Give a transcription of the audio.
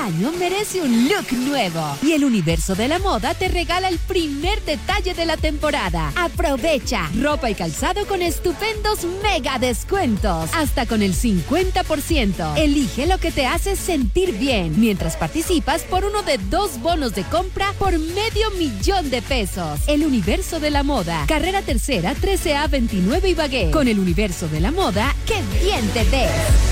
año merece un look nuevo. Y el Universo de la Moda te regala el primer detalle de la temporada. Aprovecha ropa y calzado con estupendos mega descuentos. Hasta con el 50%. Elige lo que te hace sentir bien. Mientras participas por uno de 2 bonos de compra por $500,000 pesos. El Universo de la Moda. Carrera Tercera, 13A 29 Ibagué. Con el Universo de la Moda, ¡qué bien te ves!